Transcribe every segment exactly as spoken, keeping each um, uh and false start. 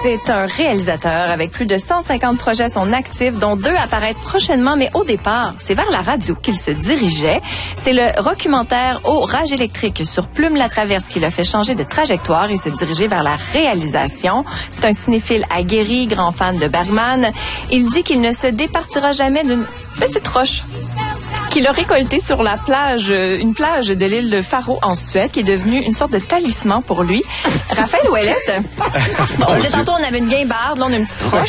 C'est un réalisateur avec plus de cent cinquante projets à son actif, dont deux apparaîtront prochainement, mais au départ, c'est vers la radio qu'il se dirigeait. C'est le documentaire Au rage électrique sur Plume la Traverse qui l'a fait changer de trajectoire et se diriger vers la réalisation. C'est un cinéphile aguerri, grand fan de Bergman. Il dit qu'il ne se départira jamais d'une petite roche qu'il a récolté sur la plage, une plage de l'île de Faro en Suède, qui est devenue une sorte de talisman pour lui. Raphaël Ouellette, bon, là, tantôt on avait une guimbarde, là on a une petite roche.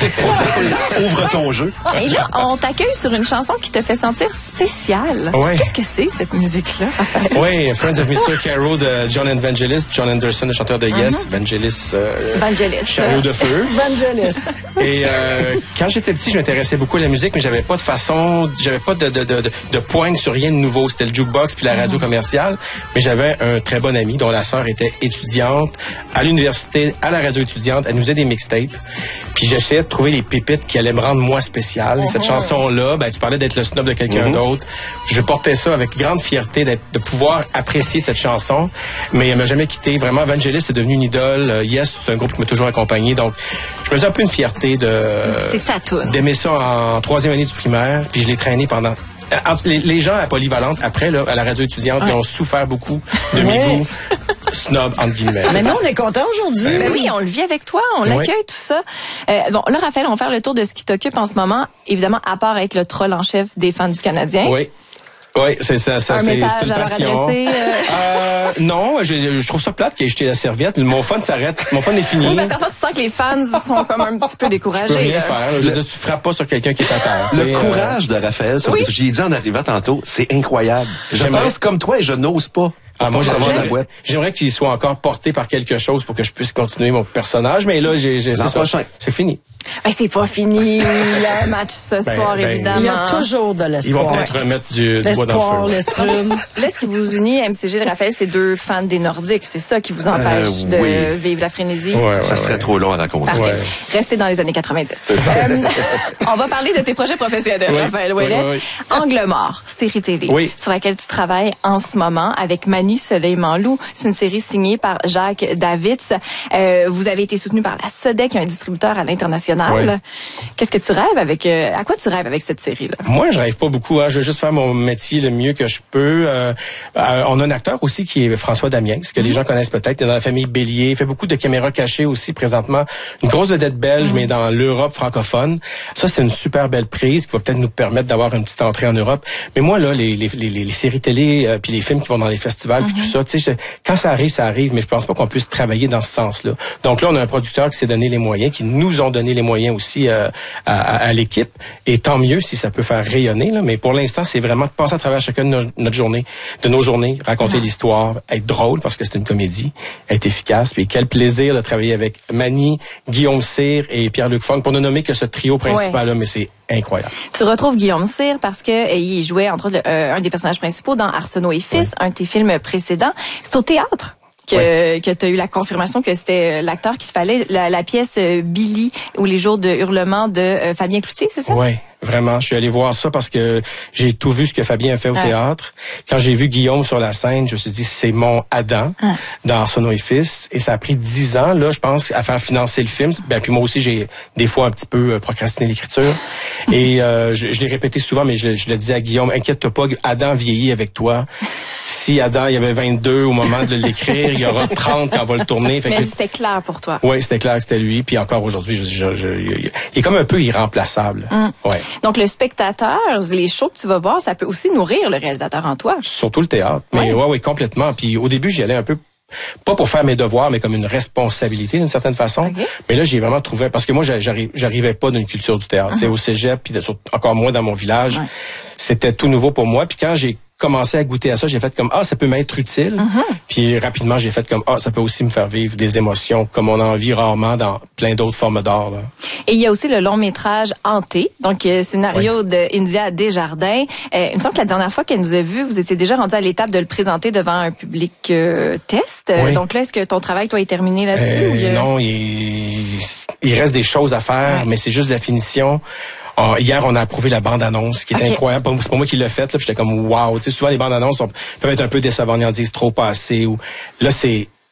Ouvre ton jeu. Et là, on t'accueille sur une chanson qui te fait sentir spécial. Ouais. Qu'est-ce que c'est, cette musique-là, Raphaël? Oui, Friends of mister Caro de John Evangelis, John Anderson, le chanteur de Yes, uh-huh. Vangelis, euh, Vangelis. Chariot de feu. Vangelis. Et euh, quand j'étais petit, je m'intéressais beaucoup à la musique, mais j'avais pas de façon, j'avais pas de, de, de, de, de pointe sur rien de nouveau. C'était le jukebox puis la radio commerciale. Mais j'avais un très bon ami dont la sœur était étudiante à l'université, à la radio étudiante. Elle nous faisait des mixtapes. Puis j'essayais de trouver les pépites qui allaient me rendre moi spécial. Et cette Uh-huh. chanson-là, ben, tu parlais d'être le snob de quelqu'un uh-huh. d'autre. Je portais ça avec grande fierté d'être, de pouvoir apprécier cette chanson. Mais elle m'a jamais quitté. Vraiment, Vangelis est devenu une idole. Uh, yes, c'est un groupe qui m'a toujours accompagné. Donc, je me faisais un peu une fierté de, c'est ta toune. D'aimer ça en troisième année du primaire. Puis je l'ai traîné pendant Les, les gens à Polyvalente, après, là, à la radio étudiante, ouais. ils ont souffert beaucoup de mes ouais. goûts snob, entre guillemets. Mais non, on est content aujourd'hui. Ben oui, on le vit avec toi, on l'accueille, oui. tout ça. Euh, bon, là, Raphaël, on va faire le tour de ce qui t'occupe en ce moment. Évidemment, à part être le troll en chef des fans du Canadien. Oui. Oui, c'est ça, ça un c'est, message c'est une à leur passion. adresser, euh... Euh, non, je, je trouve ça plate qu'il ait jeté la serviette. Mon fun s'arrête. Mon fun est fini. Oui, parce qu'en fait, tu sens que les fans sont comme un petit peu découragés. Je peux rien là. faire. Là. Je veux dire, tu frappes pas sur quelqu'un qui est à terre. Le courage euh... de Raphaël, sur oui. ce que j'ai dit en arrivant tantôt, c'est incroyable. Je J'aimerais... pense comme toi et je n'ose pas. Ah, moi, j'aimerais, j'aimerais qu'il soit encore porté par quelque chose pour que je puisse continuer mon personnage, mais là, j'ai, j'ai, c'est, ça, c'est fini. Ben, c'est pas fini, le match ce ben, soir, ben, évidemment. Il y a toujours de l'espoir. Ils vont peut-être remettre du, du bois dans le feu. L'espoir, là, ce qui vous unit, M C G de Raphaël, c'est deux fans des Nordiques. C'est ça qui vous empêche euh, de oui. vivre la frénésie. Ouais, ouais, ça serait ouais. trop long à raconter. Ouais. Restez dans les années quatre-vingt-dix. C'est ça. Euh, on va parler de tes projets professionnels, oui. Raphaël Ouellette. Oui, oui, oui. Angle mort, série T V, oui. sur laquelle tu travailles en ce moment avec Mani Soleil-Manlou. C'est une série signée par Jacques Davids. Euh, vous avez été soutenu par la Sodec, un distributeur à l'international. Oui. Qu'est-ce que tu rêves avec... Euh, à quoi tu rêves avec cette série-là? Moi, je rêve pas beaucoup. Hein. Je veux juste faire mon métier le mieux que je peux. Euh, euh, on a un acteur aussi qui est François Damiens, que mm-hmm. les gens connaissent peut-être. Il est dans la famille Bélier. Il fait beaucoup de caméras cachées aussi présentement. Une grosse vedette belge, mm-hmm. mais dans l'Europe francophone. Ça, c'est une super belle prise qui va peut-être nous permettre d'avoir une petite entrée en Europe. Mais moi, là, les, les, les, les séries télé euh, puis les films qui vont dans les festivals mm-hmm. puis tout ça, tu sais, quand ça arrive, ça arrive, mais je pense pas qu'on puisse travailler dans ce sens-là. Donc là, on a un producteur qui s'est donné les moyens, qui nous ont donné les moyens aussi euh, à, à, à l'équipe. Et tant mieux si ça peut faire rayonner, là. Mais pour l'instant, c'est vraiment de passer à travers chacune de nos, notre journée, de nos journées, raconter ah. l'histoire, être drôle parce que c'est une comédie, être efficace. Puis quel plaisir de travailler avec Mani, Guillaume Cyr et Pierre-Luc Funk, pour ne nommer que ce trio principal-là, ouais. mais c'est incroyable. Tu retrouves Guillaume Cyr parce que il jouait entre autres euh, un des personnages principaux dans Arsenault et Fils, oui. un de tes films précédents. C'est au théâtre que, oui. que tu as eu la confirmation que c'était l'acteur qu'il fallait, la, la pièce Billy ou les jours de hurlement de euh, Fabien Cloutier, c'est ça? Oui. Vraiment, je suis allé voir ça parce que j'ai tout vu ce que Fabien a fait au ah. théâtre. Quand j'ai vu Guillaume sur la scène, je me suis dit, c'est mon Adam ah. dans Arsenault et Fils. Et ça a pris dix ans, là, je pense, à faire financer le film. Ben, puis moi aussi, j'ai des fois un petit peu procrastiné l'écriture. et euh, je, je l'ai répété souvent, mais je, je le disais à Guillaume, inquiète-toi pas, Adam vieillit avec toi. Si Adam, il y avait vingt-deux au moment de l'écrire, il y aura trente quand on va le tourner. Fait mais que c'était clair pour toi. Oui, c'était clair que c'était lui. Puis encore aujourd'hui, je, je, je, il est comme un peu irremplaçable. Mm. Ouais. Donc, le spectateur, les shows que tu vas voir, ça peut aussi nourrir le réalisateur en toi. Surtout le théâtre. Mais ouais, oui, complètement. Puis au début, j'y allais un peu, pas pour faire mes devoirs, mais comme une responsabilité d'une certaine façon. Okay. Mais là, j'ai vraiment trouvé, parce que moi, j'arrive, j'arrivais pas d'une culture du théâtre. Uh-huh. Au cégep, puis encore moins dans mon village. Ouais. C'était tout nouveau pour moi. Puis quand j'ai commencé à goûter à ça, j'ai fait comme ah ça peut m'être utile. Mm-hmm. Puis rapidement j'ai fait comme ah ça peut aussi me faire vivre des émotions comme on en vit rarement dans plein d'autres formes d'art. Là. Et il y a aussi le long métrage Hanté, donc euh, scénario oui. de India Desjardins. Euh, il me semble que la dernière fois qu'elle nous a vus, vous étiez déjà rendu à l'étape de le présenter devant un public euh, test. Oui. Donc là, est-ce que ton travail toi est terminé là-dessus? Euh, ou il... Non, il, il reste des choses à faire, oui. mais c'est juste la finition. Oh, hier, on a approuvé la bande-annonce, qui est okay. incroyable. C'est pas moi qui l'ai faite, là. J'étais comme wow. Tu sais, souvent les bandes-annonces sont, peuvent être un peu décevantes, ils en disent trop pas assez. Ou là, c'est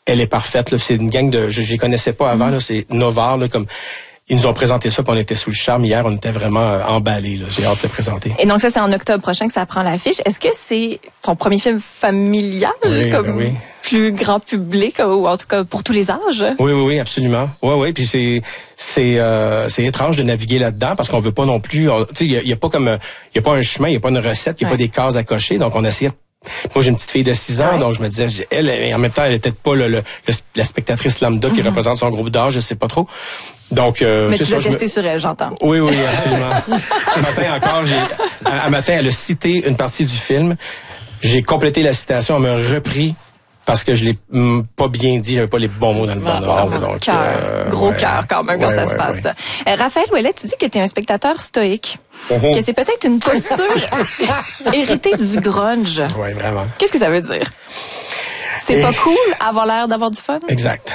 elle est parfaite. Là. C'est une gang de, je, je les connaissais pas avant. Mm. Là, c'est Novar, là, comme. Ils nous ont présenté ça, puis on était sous le charme. Hier, on était vraiment euh, emballés. Là. J'ai hâte de le présenter. Et donc ça, c'est en octobre prochain que ça prend l'affiche. Est-ce que c'est ton premier film familial, oui, comme ben oui. plus grand public, ou en tout cas pour tous les âges? Oui, oui, oui, absolument. Oui, oui. Puis c'est c'est euh, c'est étrange de naviguer là-dedans parce qu'on veut pas non plus. Tu sais, il y a, y a pas comme il y a pas un chemin, il y a pas une recette, il y a ouais. pas des cases à cocher. Donc on essayait. Moi, j'ai une petite fille de six ans, ouais. donc je me disais, elle, et en même temps, elle était pas le, le, le, la spectatrice lambda qui mm-hmm. représente son groupe d'âge, je sais pas trop. Donc, euh, mais c'est tu ça, l'as testé me... sur elle, j'entends. Oui, oui, absolument. Ce matin encore, j'ai, un matin, elle a cité une partie du film. J'ai complété la citation, elle m'a repris parce que je l'ai mm, pas bien dit, j'avais pas les bons mots dans le bon ah, ordre. Donc, cœur, euh, gros ouais, cœur quand même quand ouais, ça ouais, se passe. Ouais. Euh, Raphaël Ouellet, tu dis que tu es un spectateur stoïque. Uh-huh. Que c'est peut-être une posture héritée du grunge. Oui, vraiment. Qu'est-ce que ça veut dire? C'est Et... pas cool avoir l'air d'avoir du fun? Exact.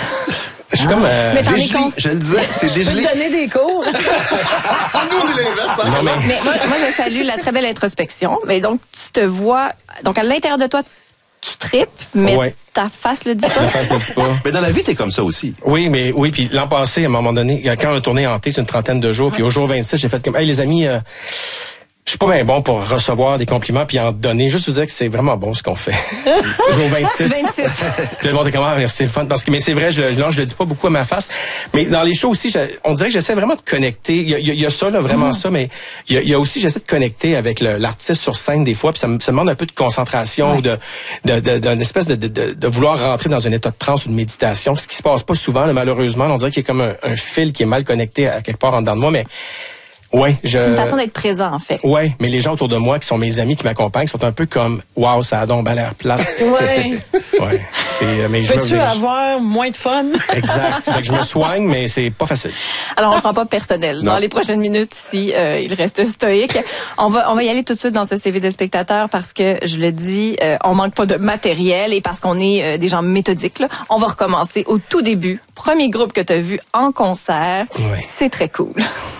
Je suis ah, comme euh, mais t'en dégelé, cons... je le disais, c'est dégelé. Je peux te donner des cours. Nous, on est l'inverse. Non, mais... mais moi, moi, je salue la très belle introspection. Mais donc, tu te vois... Donc, à l'intérieur de toi, tu tripes, mais ouais. ta face le dit pas. Ta face le dit pas. Mais dans la vie, t'es comme ça aussi. Oui, mais oui, puis l'an passé, à un moment donné, quand on a tourné Hanté, c'est une trentaine de jours, puis au jour vingt-six, j'ai fait comme, hey les amis, euh, je suis pas bien bon pour recevoir des compliments puis en donner. Juste vous dire que c'est vraiment bon ce qu'on fait. Jour vingt-six. vingt-six. Puis le monde est comment, ah, merci, c'est fun. Parce que, mais c'est vrai, je, non, je le dis pas beaucoup à ma face. Mais dans les shows aussi, je, on dirait que j'essaie vraiment de connecter. Il y a, il y a ça, là, vraiment mm. ça, mais il y a, il y a aussi, j'essaie de connecter avec le, l'artiste sur scène des fois. Puis ça me, ça me demande un peu de concentration ouais. ou de, de, de, d'une espèce de, de, de, de vouloir rentrer dans un état de transe ou de méditation. Ce qui se passe pas souvent, là, malheureusement. On dirait qu'il y a comme un, un fil qui est mal connecté à quelque part en dedans de moi, mais ouais, je... C'est une façon d'être présent, en fait. Ouais, mais les gens autour de moi, qui sont mes amis, qui m'accompagnent, sont un peu comme, waouh, ça a donc l'air plate. Ouais. ouais. C'est, mais je Peux-tu me... avoir moins de fun? Exact. Fait que je me soigne, mais c'est pas facile. Alors, on ne prend pas personnel. Non. Dans les prochaines minutes, si euh, il reste stoïque, on va, on va y aller tout de suite dans ce C V de spectateur parce que, je le dis, euh, on manque pas de matériel et parce qu'on est euh, des gens méthodiques, là. On va recommencer au tout début. Premier groupe que tu as vu en concert. Ouais. C'est très cool.